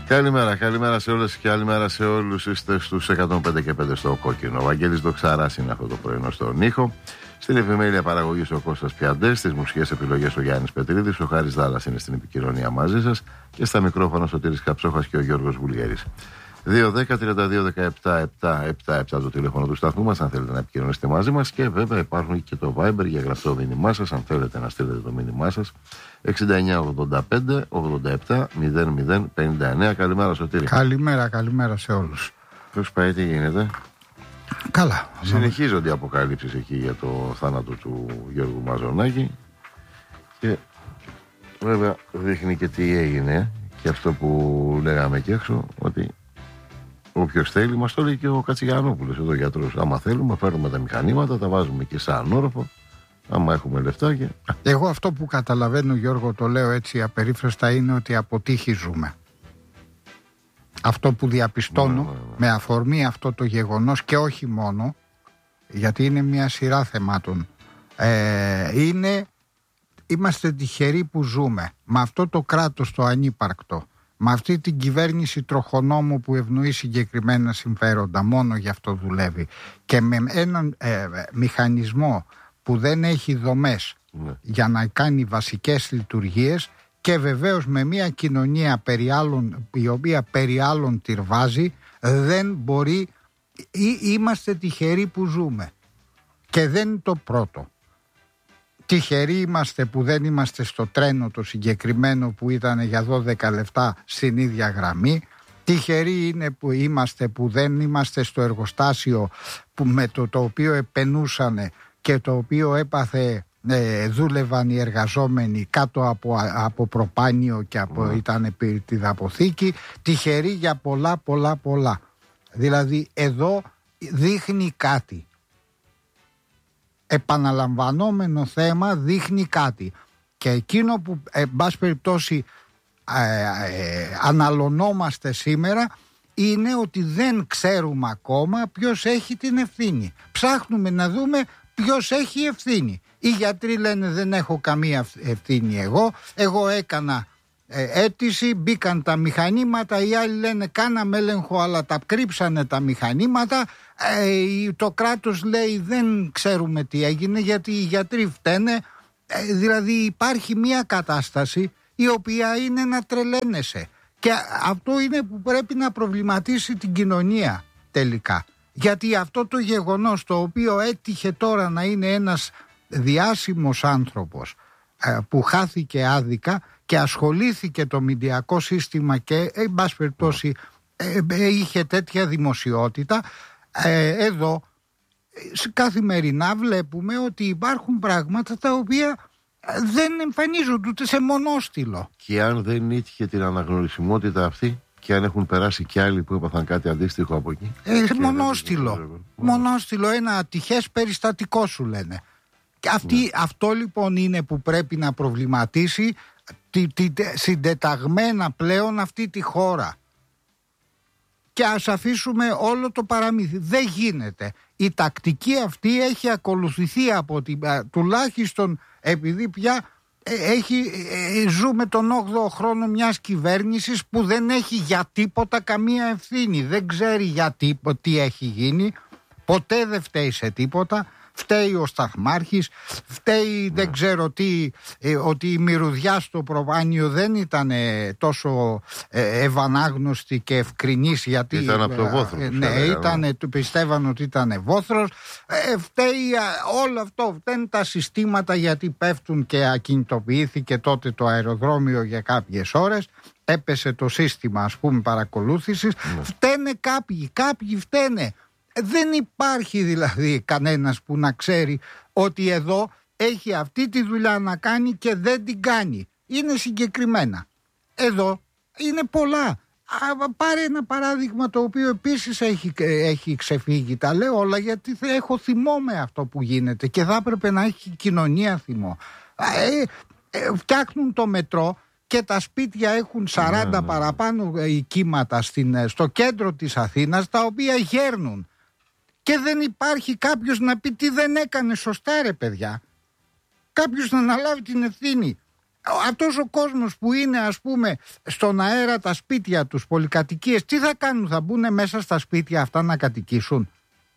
Καλημέρα σε όλες και καλημέρα σε όλους. Είστε στους 105 και 5 στο κόκκινο. Ο Βαγγέλης Δοξαράς είναι αυτό το πρωινό στον ήχο. Στην επιμέλεια παραγωγής ο Κώστας Πιαντές. Στις μουσικές επιλογές ο Γιάννης Πετρίδης. Ο Χάρης Δάλλας είναι στην επικοινωνία μαζί σας. Και στα μικρόφωνα ο Σωτήρης Καψόχας και ο Γιώργος Βουλγέρης. 2-10-32-17-7-7 το τηλέφωνο του σταθμού μας, αν θέλετε να επικοινωνήσετε μαζί μας. Και βέβαια υπάρχουν και το Viber για γραπτό μήνυμά σας, αν θέλετε να στείλετε το μήνυμά σας. 69-85-87-00-59. Καλημέρα, Σωτήρη. Καλημέρα σε όλους. Πώς πάει, τι γίνεται? Καλά. Συνεχίζονται οι αποκαλύψεις εκεί για το θάνατο του Γιώργου Μαζονάκη. Και βέβαια δείχνει και τι έγινε. Και αυτό που λέγαμε και έξω, ότι όποιος θέλει, μας το λέει και ο Κατσιγιανόπουλος εδώ, γιατρός. Άμα θέλουμε, φέρνουμε τα μηχανήματα, τα βάζουμε και σαν όροφο. Άμα έχουμε λεφτά και... Εγώ αυτό που καταλαβαίνω, Γιώργο, το λέω έτσι απερίφραστα, είναι ότι από τύχη ζούμε. Αυτό που διαπιστώνω με αφορμή αυτό το γεγονός, και όχι μόνο, γιατί είναι μια σειρά θεμάτων, είμαστε τυχεροί που ζούμε με αυτό το κράτος το ανύπαρκτο, με αυτή την κυβέρνηση τροχονόμου που ευνοεί συγκεκριμένα συμφέροντα, μόνο γι' αυτό δουλεύει, και με έναν μηχανισμό που δεν έχει δομές για να κάνει βασικές λειτουργίες, και βεβαίως με μια κοινωνία η οποία περί άλλων τυρβάζει, δεν μπορεί. Είμαστε τυχεροί που ζούμε, και δεν είναι το πρώτο. Τυχεροί είμαστε που δεν είμαστε στο τρένο το συγκεκριμένο που ήταν για 12 λεπτά στην ίδια γραμμή. Τυχεροί είναι που είμαστε που δεν είμαστε στο εργοστάσιο που με το οποίο επενούσανε και το οποίο έπαθε, δούλευαν οι εργαζόμενοι κάτω από προπάνιο και ήταν επί τη δαποθήκη. Τυχεροί για πολλά. Δηλαδή εδώ δείχνει κάτι. Επαναλαμβανόμενο θέμα, δείχνει κάτι. Και εκείνο που εν πάση περιπτώσει αναλωνόμαστε σήμερα είναι ότι δεν ξέρουμε ακόμα ποιος έχει την ευθύνη. Ψάχνουμε να δούμε ποιος έχει ευθύνη. Οι γιατροί λένε δεν έχω καμία ευθύνη εγώ έκανα αίτηση, μπήκαν τα μηχανήματα. Οι άλλοι λένε κάναμε έλεγχο αλλά τα κρύψανε τα μηχανήματα. Το κράτος λέει δεν ξέρουμε τι έγινε γιατί οι γιατροί φταίνε. Δηλαδή υπάρχει μια κατάσταση η οποία είναι να τρελαίνεσαι, και αυτό είναι που πρέπει να προβληματίσει την κοινωνία τελικά, γιατί αυτό το γεγονός το οποίο έτυχε τώρα να είναι ένας διάσημος άνθρωπος που χάθηκε άδικα και ασχολήθηκε το μηντιακό σύστημα και εν πάση περιπτώσει είχε τέτοια δημοσιότητα, εδώ καθημερινά βλέπουμε ότι υπάρχουν πράγματα τα οποία δεν εμφανίζονται ούτε σε μονόστιλο. Και αν δεν έτυχε την αναγνωρισιμότητα αυτή, και αν έχουν περάσει κι άλλοι που έπαθαν κάτι αντίστοιχο από εκεί, μονόστιλο, ένα ατυχές περιστατικό σου λένε. Και αυτό λοιπόν είναι που πρέπει να προβληματίσει συντεταγμένα πλέον αυτή τη χώρα. Και ας αφήσουμε όλο το παραμύθι. Δεν γίνεται. Η τακτική αυτή έχει ακολουθηθεί από τουλάχιστον επειδή πια ζούμε τον 8ο χρόνο μιας κυβέρνησης που δεν έχει για τίποτα καμία ευθύνη. Δεν ξέρει γιατί, τι έχει γίνει. Ποτέ δεν φταίει σε τίποτα. Φταίει ο σταθμάρχης, φταίει δεν ξέρω τι, ότι η μυρωδιά στο προβάνιο δεν ήταν τόσο ευανάγνωστη και ευκρινής, γιατί ήταν από το βόθρο. Πιστεύαν ότι ήταν βόθρος. Φταίει όλο αυτό, φταίνουν τα συστήματα γιατί πέφτουν, και ακινητοποιήθηκε τότε το αεροδρόμιο για κάποιες ώρες. Έπεσε το σύστημα, ας πούμε, παρακολούθησης. Φταίνε κάποιοι φταίνε. Δεν υπάρχει δηλαδή κανένας που να ξέρει ότι εδώ έχει αυτή τη δουλειά να κάνει και δεν την κάνει. Είναι συγκεκριμένα. Εδώ είναι πολλά. Πάρε ένα παράδειγμα το οποίο επίσης έχει ξεφύγει. Τα λέω όλα γιατί έχω θυμό με αυτό που γίνεται και θα έπρεπε να έχει κοινωνία θυμό. Φτιάχνουν το μετρό και τα σπίτια έχουν 40 παραπάνω οικίματα στο κέντρο της Αθήνας, τα οποία γέρνουν. Και δεν υπάρχει κάποιος να πει τι δεν έκανε σωστά, ρε παιδιά. Κάποιος να αναλάβει την ευθύνη. Αυτός ο κόσμος που είναι, ας πούμε, στον αέρα τα σπίτια τους, πολυκατοικίες, τι θα κάνουν, θα μπουν μέσα στα σπίτια αυτά να κατοικήσουν?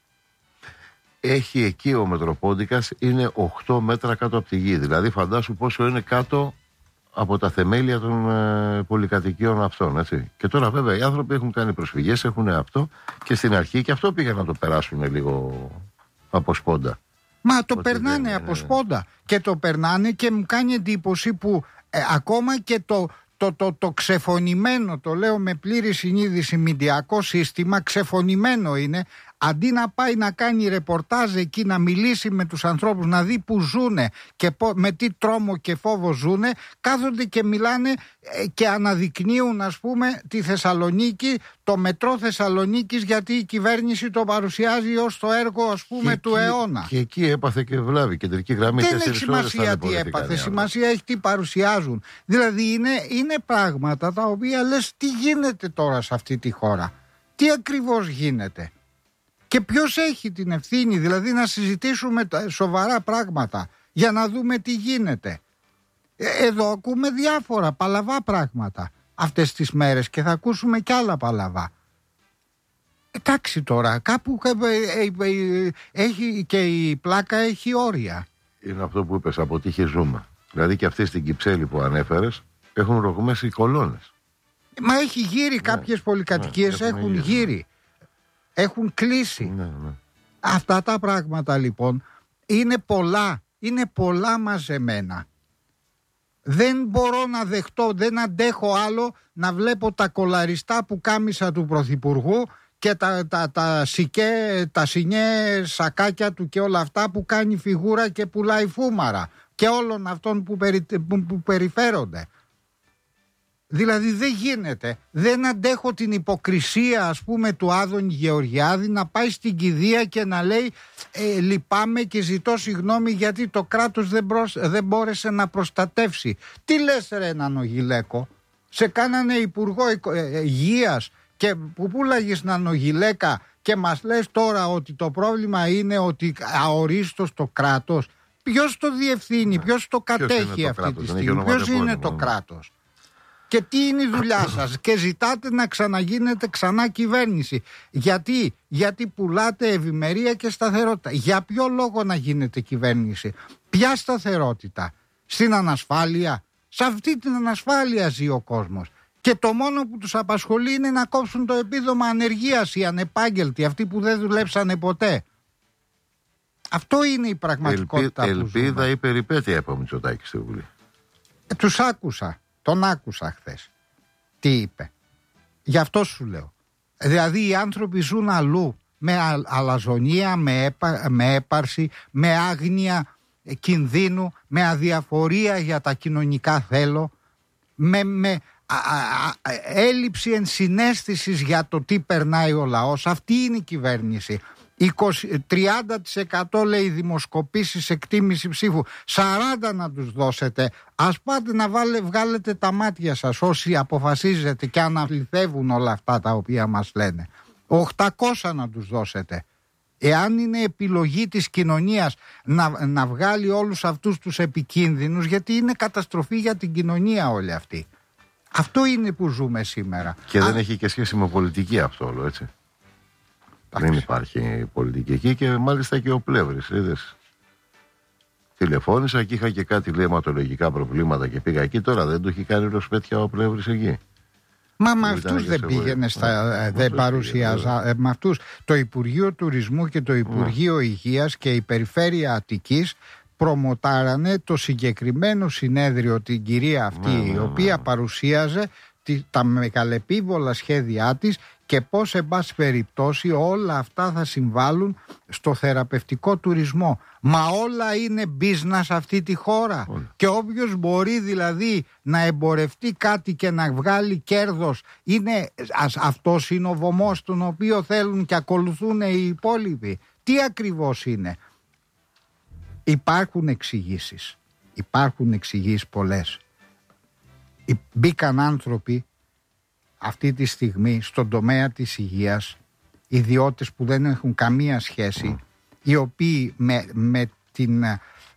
Έχει εκεί ο Μετροπόντικας, είναι 8 μέτρα κάτω από τη γη. Δηλαδή φαντάσου πόσο είναι κάτω από τα θεμέλια των πολυκατοικίων αυτών, έτσι. Και τώρα βέβαια οι άνθρωποι έχουν κάνει προσφυγές, έχουν αυτό, και στην αρχή και αυτό πήγαν να το περάσουν λίγο από σπόντα. Μα το περνάνε από σπόντα και το περνάνε, και μου κάνει εντύπωση που ακόμα και το ξεφωνημένο, το λέω με πλήρη συνείδηση, μηντιακό σύστημα ξεφωνημένο είναι. Αντί να πάει να κάνει ρεπορτάζ εκεί, να μιλήσει με τους ανθρώπους, να δει που ζουνε και με τι τρόμο και φόβο ζουνε, κάθονται και μιλάνε και αναδεικνύουν, ας πούμε, τη Θεσσαλονίκη, το μετρό Θεσσαλονίκης, γιατί η κυβέρνηση το παρουσιάζει ως το έργο, ας πούμε, του αιώνα. Και εκεί έπαθε και βλάβη, κεντρική γραμμή. Δεν έχει σημασία τι έπαθε, σημασία έχει τι παρουσιάζουν. Δηλαδή είναι πράγματα τα οποία λες, τι γίνεται τώρα σε αυτή τη χώρα, τι ακριβώς γίνεται. Και ποιος έχει την ευθύνη, δηλαδή να συζητήσουμε σοβαρά πράγματα για να δούμε τι γίνεται. Εδώ ακούμε διάφορα παλαβά πράγματα αυτές τις μέρες και θα ακούσουμε κι άλλα παλαβά. Εντάξει τώρα, κάπου έχει και η πλάκα έχει όρια. Είναι αυτό που είπες, από τύχη ζούμε. Δηλαδή και αυτή στην Κυψέλη που ανέφερες έχουν ρογμές οι κολόνες. Μα έχει γύρει, κάποιες πολυκατοικίες έχουν γύρει. Έχουν κλείσει. Ναι. Αυτά τα πράγματα λοιπόν είναι πολλά μαζεμένα. Δεν μπορώ να δεχτώ, δεν αντέχω άλλο να βλέπω τα κολαριστά που κάμισα του Πρωθυπουργού και τα σινιέ σακάκια του και όλα αυτά που κάνει φιγούρα και πουλάει φούμαρα και όλων αυτών που περιφέρονται. Δηλαδή δεν γίνεται. Δεν αντέχω την υποκρισία, ας πούμε, του Άδωνη Γεωργιάδη να πάει στην κηδεία και να λέει λυπάμαι και ζητώ συγγνώμη γιατί το κράτος δεν μπόρεσε να προστατεύσει. Τι λες ρε Νανογιλέκο, σε κάνανε υπουργό υγείας και που πουλάγες Νανογιλέκα και μας λες τώρα ότι το πρόβλημα είναι ότι αορίστος το κράτος. Ποιος το διευθύνει, ποιος το κατέχει αυτή τη στιγμή, ποιος είναι το κράτος? Και τι είναι η δουλειά σας? Και ζητάτε να ξαναγίνετε ξανά κυβέρνηση. Γιατί πουλάτε ευημερία και σταθερότητα. Για ποιο λόγο να γίνετε κυβέρνηση? Ποια σταθερότητα? Στην ανασφάλεια? Σε αυτή την ανασφάλεια ζει ο κόσμος. Και το μόνο που τους απασχολεί είναι να κόψουν το επίδομα ανεργίας οι ανεπάγγελτοι, αυτοί που δεν δουλέψανε ποτέ. Αυτό είναι η πραγματικότητα. Ελπίδα ή περιπέτεια από Μητσοτάκη στη Βουλή. Τους άκουσα. Τον άκουσα χθες. Τι είπε. Γι' αυτό σου λέω. Δηλαδή οι άνθρωποι ζουν αλλού. Με αλαζονία, με έπαρση, με άγνοια κινδύνου, με αδιαφορία για τα κοινωνικά θέλω, με έλλειψη ενσυναίσθησης για το τι περνάει ο λαός. Αυτή είναι η κυβέρνηση. 30% λέει δημοσκοπήσεις, εκτίμηση ψήφου, 40% να τους δώσετε. Ας πάτε να βγάλετε τα μάτια σας όσοι αποφασίζετε και αναλυθεύουν όλα αυτά τα οποία μας λένε. 800 να τους δώσετε. Εάν είναι επιλογή της κοινωνίας να βγάλει όλους αυτούς τους επικίνδυνους, γιατί είναι καταστροφή για την κοινωνία όλη αυτή. Αυτό είναι που ζούμε σήμερα. Και δεν έχει και σχέση με πολιτική αυτό όλο, έτσι. Δεν υπάρχει πολιτική εκεί και μάλιστα και ο Πλεύρης, είδες. Τηλεφώνησα και είχα και κάτι αιματολογικά προβλήματα και πήγα εκεί. Τώρα δεν το έχει κάνει ροσπέτια ο Πλεύρης εκεί. Μα με αυτούς δεν πήγαινε, δεν παρουσιάζα. Με αυτούς το Υπουργείο Τουρισμού και το Υπουργείο Υγείας και η Περιφέρεια Αττικής προμοτάρανε το συγκεκριμένο συνέδριο, την κυρία αυτή η οποία παρουσίαζε τα μεγαλεπίβολα σχέδιά της και πώς εν πάση περιπτώσει όλα αυτά θα συμβάλλουν στο θεραπευτικό τουρισμό. Μα όλα είναι business αυτή τη χώρα. Και όποιος μπορεί δηλαδή να εμπορευτεί κάτι και να βγάλει κέρδος, αυτός είναι ο βωμός τον οποίο θέλουν και ακολουθούν οι υπόλοιποι. Τι ακριβώς είναι? Υπάρχουν εξηγήσεις. Υπάρχουν εξηγήσεις πολλές. Μπήκαν άνθρωποι αυτή τη στιγμή στον τομέα της υγείας, ιδιώτες που δεν έχουν καμία σχέση, οι οποίοι με την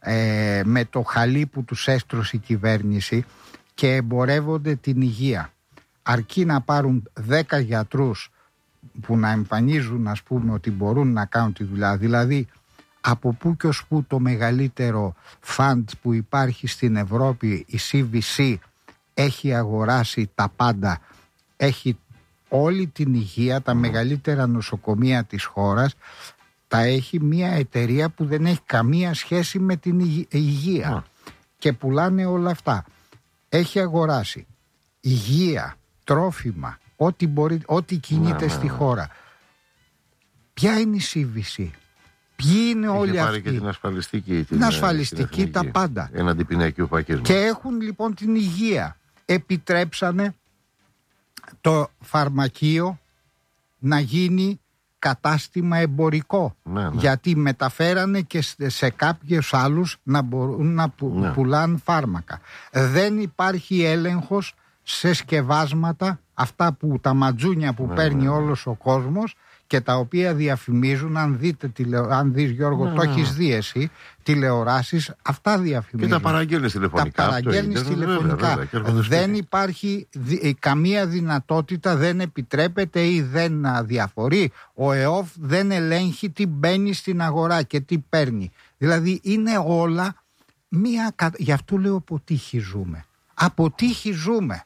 με το χαλί που τους έστρωσε η κυβέρνηση και εμπορεύονται την υγεία. Αρκεί να πάρουν 10 γιατρούς που να εμφανίζουν, ας πούμε, ότι μπορούν να κάνουν τη δουλειά. Δηλαδή από πού και ως πού το μεγαλύτερο φαντ που υπάρχει στην Ευρώπη, η CVC, έχει αγοράσει τα πάντα, έχει όλη την υγεία, τα μεγαλύτερα νοσοκομεία της χώρας, τα έχει μια εταιρεία που δεν έχει καμία σχέση με την υγεία και πουλάνε όλα αυτά. Έχει αγοράσει υγεία, τρόφιμα, ό,τι μπορεί, ό,τι κινείται στη χώρα. Ποια είναι η CVC? Ποιοι είναι όλοι αυτοί? Και την ασφαλιστική. Την ασφαλιστική, τα πάντα. Έναντι ποινακίου φακίσμα. Και έχουν λοιπόν την υγεία. Επιτρέψανε το φαρμακείο να γίνει κατάστημα εμπορικό. Γιατί μεταφέρανε και σε κάποιους άλλους να μπορούν να πουλάνε φάρμακα. Δεν υπάρχει έλεγχος σε σκευάσματα, αυτά που τα ματζούνια που παίρνει όλος ο κόσμος και τα οποία διαφημίζουν. Αν δεις, Γιώργο, το έχεις δει εσύ, τηλεοράσεις, αυτά διαφημίζουν. Και τα παραγγέλνεις τηλεφωνικά. Τα παραγγέλνεις τηλεφωνικά. Δεν υπάρχει καμία δυνατότητα, δεν επιτρέπεται ή δεν αδιαφορεί. Ο ΕΟΦ δεν ελέγχει τι μπαίνει στην αγορά και τι παίρνει. Δηλαδή είναι όλα γι' αυτό λέω από τύχη ζούμε. Από τύχη ζούμε.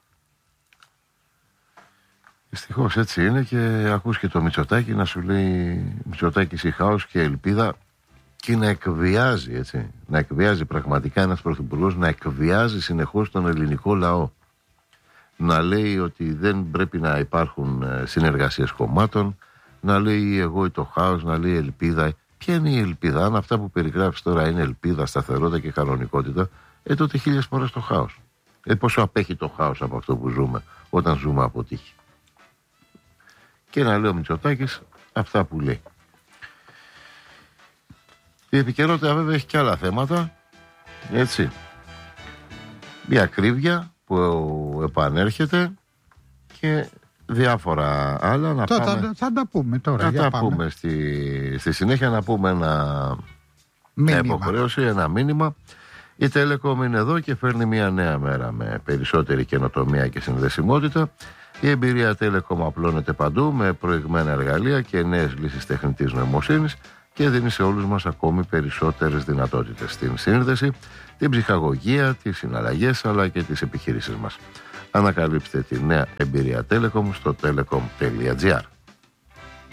Δυστυχώς έτσι είναι, και ακούς και το Μητσοτάκη να σου λέει Μητσοτάκης ή χάος και ελπίδα, και να εκβιάζει, έτσι. Να εκβιάζει πραγματικά ένας πρωθυπουργός, να εκβιάζει συνεχώς τον ελληνικό λαό. Να λέει ότι δεν πρέπει να υπάρχουν συνεργασίες κομμάτων, να λέει εγώ ή το χάος, να λέει ελπίδα. Ποια είναι η ελπίδα? Αν αυτά που περιγράφεις τώρα είναι ελπίδα, σταθερότητα και κανονικότητα, τότε 1000 φορές το χάος. Πόσο απέχει το χάος από αυτό που ζούμε όταν ζούμε από τύχη? Και να λέει ο Μητσοτάκης αυτά που λέει. Η επικαιρότητα βέβαια έχει και άλλα θέματα, έτσι. Η ακρίβεια που επανέρχεται και διάφορα άλλα. Θα τα πούμε τώρα. Θα τα πούμε στη συνέχεια, να πούμε μια υποχρέωση, ένα μήνυμα. Η Telecom είναι εδώ και φέρνει μια νέα μέρα με περισσότερη καινοτομία και συνδεσιμότητα. Η εμπειρία Telecom απλώνεται παντού με προηγμένα εργαλεία και νέες λύσεις τεχνητής νοημοσύνης και δίνει σε όλους μας ακόμη περισσότερες δυνατότητες στην σύνδεση, την ψυχαγωγία, τις συναλλαγές αλλά και τις επιχειρήσεις μας. Ανακαλύψτε τη νέα εμπειρία Telecom στο telecom.gr.